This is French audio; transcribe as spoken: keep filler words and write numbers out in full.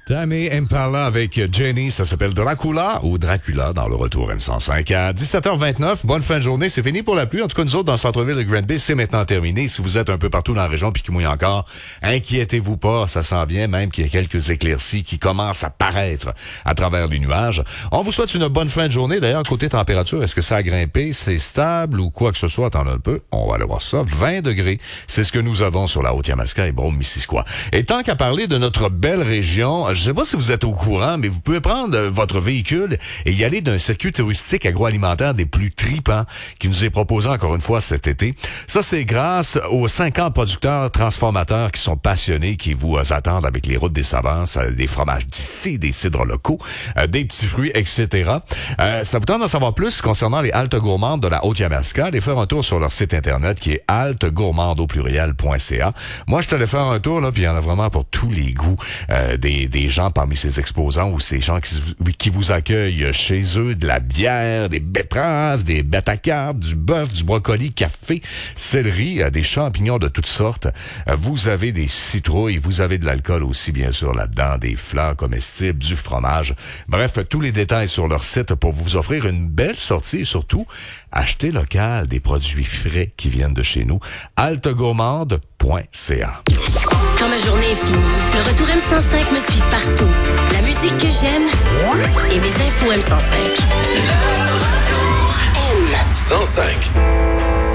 Tame Impala avec Jenny, ça s'appelle Dracula ou Dracula dans le retour M cent cinq à dix-sept heures vingt-neuf. Bonne fin de journée, c'est fini pour la pluie. En tout cas, nous autres, dans le centre-ville de Granby, c'est maintenant terminé. Si vous êtes un peu partout dans la région puis qu'il mouille encore, inquiétez-vous pas, ça sent bien, même qu'il y a quelques éclaircies qui commencent à paraître à travers les nuages. On vous souhaite une bonne fin de journée. D'ailleurs, côté température, est-ce que ça a grimpé, c'est stable ou quoi que ce soit? Attends un peu, on va aller voir ça. vingt degrés, c'est ce que nous avons sur la Haute-Yamaska et Brome-Missisquoi. Et tant qu'à parler de notre belle région, je sais pas si vous êtes au courant, mais vous pouvez prendre votre véhicule et y aller d'un circuit touristique agroalimentaire des plus tripants qui nous est proposé encore une fois cet été. Ça, c'est grâce aux cinquante producteurs transformateurs qui sont passionnés, qui vous attendent avec les routes des saveurs, des fromages d'ici, des cidres locaux, euh, des petits fruits, et cetera. Euh, ça vous tente d'en savoir plus concernant les haltes gourmandes de la Haute-Yamaska? Allez faire un tour sur leur site internet qui est haltegourmande au pluriel point c a. Moi, je suis allé faire un tour, là, puis il y en a vraiment pour tous les goûts euh, des, des gens parmi ces exposants ou ces gens qui, qui vous accueillent chez eux, de la bière, des betteraves, des bêtes à câbles, du bœuf, du brocoli, café, céleri, des champignons de toutes sortes. Vous avez des citrouilles, vous avez de l'alcool aussi, bien sûr, là-dedans, des fleurs comestibles, du fromage. Bref, tous les détails sur leur site pour vous offrir une belle sortie et surtout, acheter local, des produits frais qui viennent de chez nous. haltegourmande point c a. Quand ma journée est finie, le retour M cent cinq me suit partout. La musique que j'aime et mes infos M cent cinq. Le retour M cent cinq.